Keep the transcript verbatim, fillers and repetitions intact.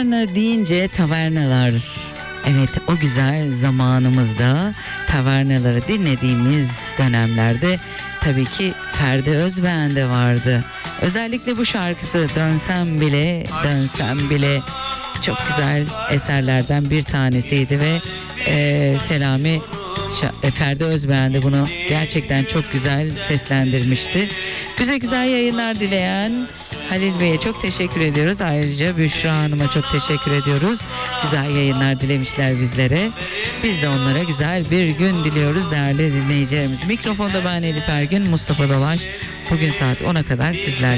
Taverna deyince tavernalar. Evet, o güzel zamanımızda tavernaları dinlediğimiz dönemlerde tabii ki Ferdi Özbeğen de vardı. Özellikle bu şarkısı Dönsem Bile Dönsem Bile çok güzel eserlerden bir tanesiydi ve e, Selami Ferdi Özbeğen de bunu gerçekten çok güzel seslendirmişti. Bize güzel yayınlar dileyen Halil Bey'e çok teşekkür ediyoruz. Ayrıca Büşra Hanım'a çok teşekkür ediyoruz. Güzel yayınlar dilemişler bizlere. Biz de onlara güzel bir gün diliyoruz değerli dinleyicilerimiz. Mikrofonda ben Elif Ergün, Mustafa Dolaş. Bugün saat ona kadar sizlerle.